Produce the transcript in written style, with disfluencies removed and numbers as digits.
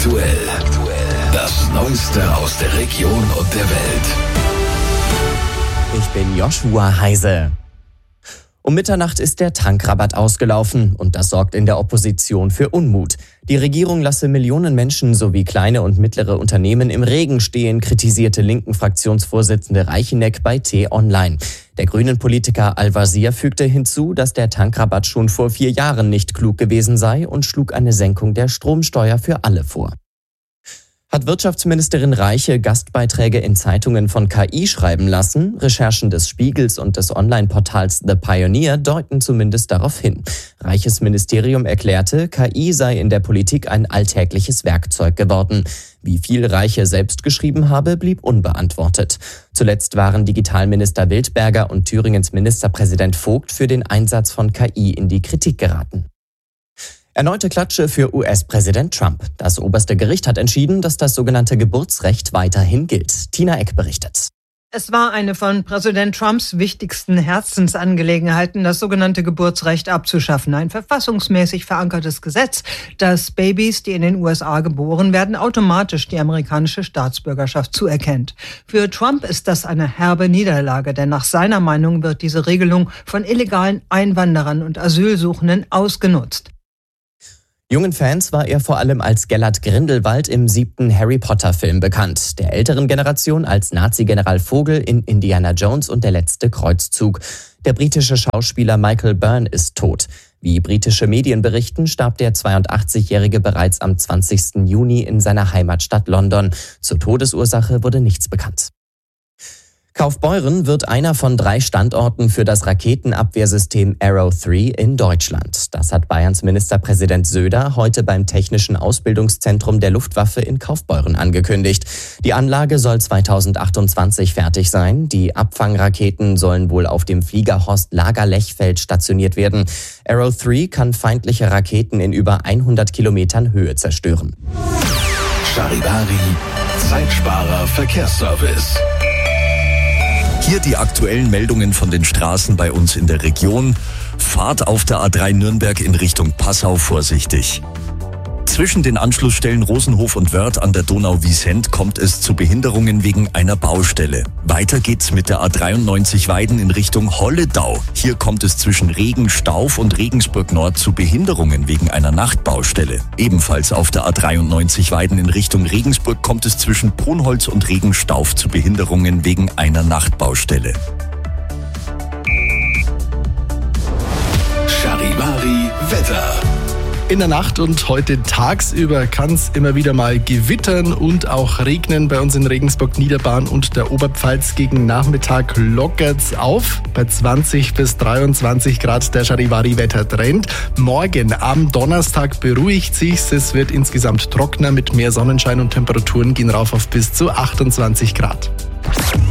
aktuell. Das Neueste aus der Region und der Welt. Ich bin Joshua Heise. Um Mitternacht ist der Tankrabatt ausgelaufen und das sorgt in der Opposition für Unmut. Die Regierung lasse Millionen Menschen sowie kleine und mittlere Unternehmen im Regen stehen, kritisierte linken Fraktionsvorsitzende Reicheneck bei T-Online. Der grünen Politiker Al-Wazir fügte hinzu, dass der Tankrabatt schon vor 4 Jahren nicht klug gewesen sei und schlug eine Senkung der Stromsteuer für alle vor. Hat Wirtschaftsministerin Reiche Gastbeiträge in Zeitungen von KI schreiben lassen? Recherchen des Spiegels und des Online-Portals The Pioneer deuten zumindest darauf hin. Reiches Ministerium erklärte, KI sei in der Politik ein alltägliches Werkzeug geworden. Wie viel Reiche selbst geschrieben habe, blieb unbeantwortet. Zuletzt waren Digitalminister Wildberger und Thüringens Ministerpräsident Vogt für den Einsatz von KI in die Kritik geraten. Erneute Klatsche für US-Präsident Trump. Das oberste Gericht hat entschieden, dass das sogenannte Geburtsrecht weiterhin gilt. Tina Eck berichtet. Es war eine von Präsident Trumps wichtigsten Herzensangelegenheiten, das sogenannte Geburtsrecht abzuschaffen. Ein verfassungsmäßig verankertes Gesetz, das Babys, die in den USA geboren werden, automatisch die amerikanische Staatsbürgerschaft zuerkennt. Für Trump ist das eine herbe Niederlage, denn nach seiner Meinung wird diese Regelung von illegalen Einwanderern und Asylsuchenden ausgenutzt. Jungen Fans war er vor allem als Gellert Grindelwald im 7. Harry-Potter-Film bekannt. Der älteren Generation als Nazi-General Vogel in Indiana Jones und der letzte Kreuzzug. Der britische Schauspieler Michael Byrne ist tot. Wie britische Medien berichten, starb der 82-Jährige bereits am 20. Juni in seiner Heimatstadt London. Zur Todesursache wurde nichts bekannt. Kaufbeuren wird einer von 3 Standorten für das Raketenabwehrsystem Arrow 3 in Deutschland. Das hat Bayerns Ministerpräsident Söder heute beim Technischen Ausbildungszentrum der Luftwaffe in Kaufbeuren angekündigt. Die Anlage soll 2028 fertig sein. Die Abfangraketen sollen wohl auf dem Fliegerhorst Lager-Lechfeld stationiert werden. Arrow 3 kann feindliche Raketen in über 100 Kilometern Höhe zerstören. Charivari, Zeitsparer Verkehrsservice. Hier die aktuellen Meldungen von den Straßen bei uns in der Region. Fahrt auf der A3 Nürnberg in Richtung Passau vorsichtig. Zwischen den Anschlussstellen Rosenhof und Wörth an der Donau-Wiesent kommt es zu Behinderungen wegen einer Baustelle. Weiter geht's mit der A93 Weiden in Richtung Holledau. Hier kommt es zwischen Regenstauf und Regensburg Nord zu Behinderungen wegen einer Nachtbaustelle. Ebenfalls auf der A93 Weiden in Richtung Regensburg kommt es zwischen Ponholz und Regenstauf zu Behinderungen wegen einer Nachtbaustelle. Charivari Wetter. In der Nacht und heute tagsüber kann es immer wieder mal gewittern und auch regnen bei uns in Regensburg, Niederbayern und der Oberpfalz. Gegen Nachmittag lockert's auf bei 20 bis 23 Grad der Charivari-Wettertrend. Morgen am Donnerstag beruhigt sich's. Es wird insgesamt trockener mit mehr Sonnenschein und Temperaturen gehen rauf auf bis zu 28 Grad.